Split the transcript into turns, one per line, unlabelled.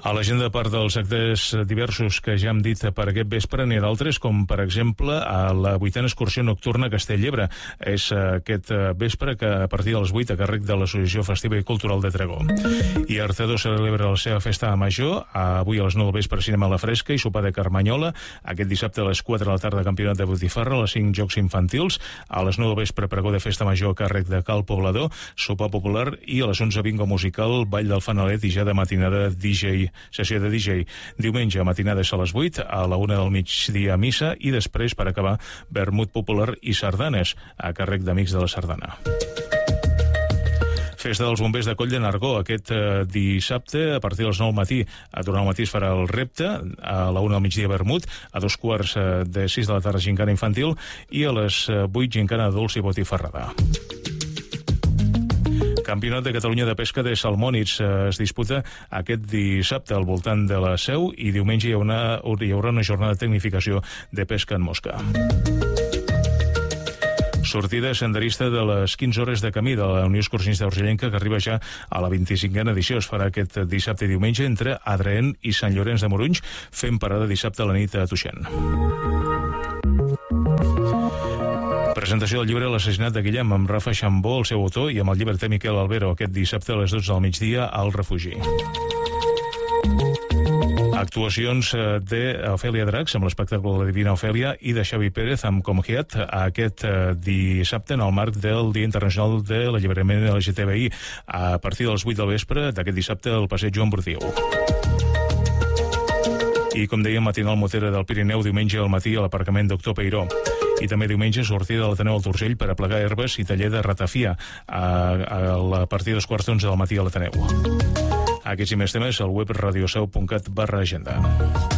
A l'agenda, a part dels actes diversos que ja hem dit per aquest vespre, n'hi ha d'altres, com per exemple a la 8a excursió nocturna a Castell-llebre. És aquest vespre que a partir de les 8 a càrrec de l'Associació Festiva i Cultural de Tregó. I Artedó celebra la seva festa major, avui a les 9 del vespre cinema a la fresca i sopar de Carmanyola, aquest dissabte a les 4 de la tarda campionat de botifarra, a les 5 jocs infantils, a les 9 del vespre pregó de festa major a càrrec de Cal Poblador, sopar popular i a les 11 bingo musical, ball del Fanalet i ja de matinada sessió de DJ. Diumenge matinades a les 8, a la 1 del migdia missa i després, per acabar, vermut popular i sardanes, a càrrec d'Amics de la Sardana. Festa dels bombers de Coll de Nargó aquest dissabte a partir de les 9 del matí. A tornar al matí es farà el repte, a la 1 del migdia vermut, a 2:15 de 6 de la tarda gincana infantil i a les 8 gincana dolç i botifarrada. Campionat de Catalunya de Pesca de Salmònids es disputa aquest dissabte al voltant de la Seu i diumenge hi haurà una jornada de tecnificació de pesca en mosca. Sortida senderista de les 15 hores de camí de la Unió Excursionista Urgellenca, que arriba ja a la 25a edició. Es farà aquest dissabte i diumenge entre Adrien i Sant Llorenç de Morunys, fent parada dissabte a la nit a Tuixén. Presentació del llibre L'assassinat de Guillem amb Rafa Xambó, el seu autor, i amb el llibreter Miquel Albero aquest dissabte a les 12 del migdia al Refugi. Actuacions d'Ofèlia Dracs amb l'espectacle La Divina Ofèlia i de Xavi Pérez amb Comgiat aquest dissabte en el marc del Dia Internacional de l'Alliberament LGTBI a partir de les 8 del vespre d'aquest dissabte al passeig Joan Bordiu. I, com dèiem, matinal motera del Pirineu diumenge al matí a l'aparcament Doctor Peiró. I també diumenge sortida de l'Ateneu al Turgell per aplegar herbes i taller de ratafia a partir de 11:15 del matí a l'Ateneu. Aquests i més temes al web radioseu.cat/agenda.